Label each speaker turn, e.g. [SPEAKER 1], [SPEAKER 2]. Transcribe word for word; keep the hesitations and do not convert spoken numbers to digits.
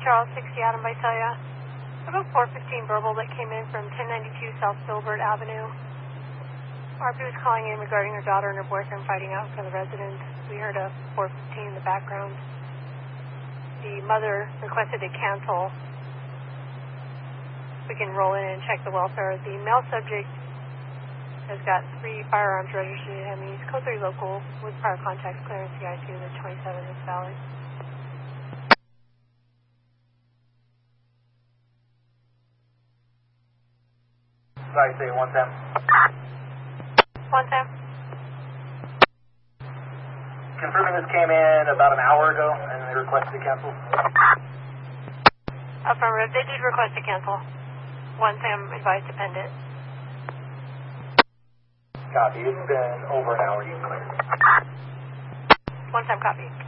[SPEAKER 1] Charles, sixty Adam Visalia. About four fifteen verbal that came in from ten ninety-two South Filbert Avenue. R P was calling in regarding her daughter and her boyfriend fighting out for the residence. We heard a four fifteen in the background. The mother requested to cancel. We can roll in and check the welfare. The male subject has got three firearms registered to him. He's code three local with prior contacts clearance C I two. The twenty-seven is valid.
[SPEAKER 2] Sorry, say one time.
[SPEAKER 1] One time.
[SPEAKER 2] Confirming this came in about an hour ago and they requested to cancel.
[SPEAKER 1] Affirmative. They did request to cancel. One time advised to pendant.
[SPEAKER 2] Copy. It's been over an hour. You cleared.
[SPEAKER 1] One time copy.